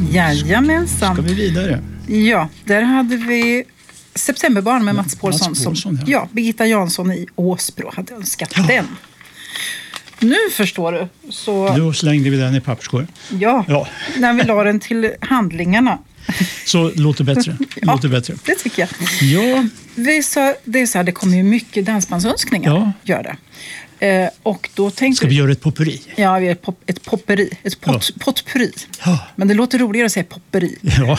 Jajamensan. Ska vi vidare? Ja, där hade vi Septemberbarn med Mats Paulsson. Ja, Birgitta Jansson i Åsbro hade önskat den. Nu förstår du. Så, då slängde vi den i papperskorgen. Ja, när vi la den till handlingarna. Så låter bättre. Låter bättre. Det tycker jag. Ja. Det är så här, det kommer ju mycket dansbandsönskningar. Ja. Gör det. Och då tänkte ska vi göra ett popperi? Ja, vi gör ett popperi. Ett potpurri. Ja. Men det låter roligare att säga popperi. Ja.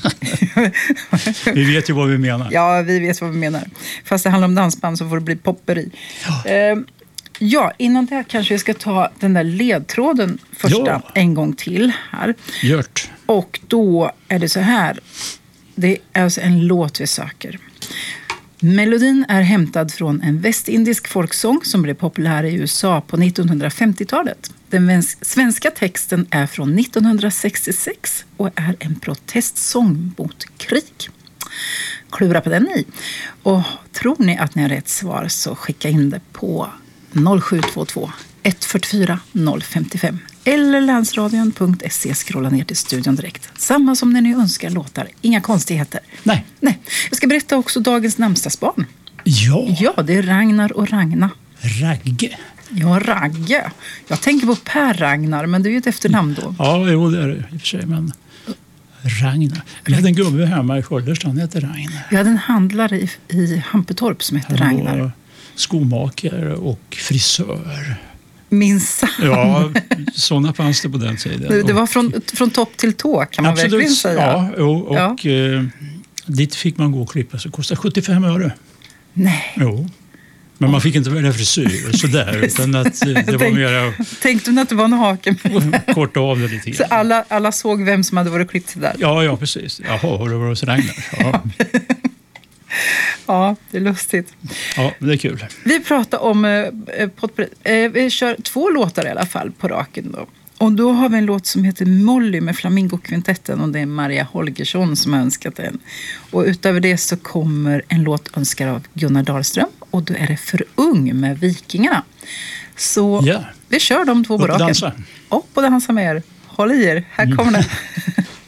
Vi vet ju vad vi menar. Ja, vi vet vad vi menar. Fast det handlar om dansband så får det bli popperi. Ja, innan det kanske vi ska ta den där ledtråden första en gång till här. Gjort. Och då är det så här. Det är alltså en låt vi söker. Melodin är hämtad från en västindisk folksång som blev populär i USA på 1950-talet. Den svenska texten är från 1966 och är en protestsång mot krig. Klura på den ni. Och tror ni att ni har rätt svar så skicka in det på 0722 144 055 eller länsradion.se. Scrolla ner till studion direkt. Samma som när ni önskar låtar. Inga konstigheter. Nej. Jag ska berätta också dagens namnsdagsbarn. Ja, det är Ragnar och Ragna. Ragge. Ja, Ragge. Jag tänker på Per Ragnar, men det är ju ett efternamn då. Ja, jo, det är det i och för sig, men Ragnar. Vi hade en gubbe hemma i Skölderstrand, han heter Ragnar. Vi hade en handlare i Hampetorp som heter Ragnar. Skomakare och frisör. Minsann. Ja, sådana fanns det på den tiden. Det var från topp till tå, kan man verkligen säga. Ja, och dit fick man gå och klippa sig. Det kostade 75 öre. Nej. Jo. Men man fick inte välja frisyr sådär, utan att det var mera... Tänkte du att det var en hake? Korta av det lite. Så alla såg vem som hade varit klippt sig där? Ja, precis. Jaha, har du varit hos Ragnar? Ja. Ja, det är lustigt. Ja, det är kul. Vi pratar om vi kör 2 låtar i alla fall på raken då. Och då har vi en låt som heter Molly med Flamingokvintetten och det är Maria Holgersson som har önskat den. Och utöver det så kommer en låt önskad av Gunnar Dahlström och då är det För ung med Vikingarna. Så vi kör de 2 på raken. Dansa. Upp och dansa med er. Håll i er, här kommer det.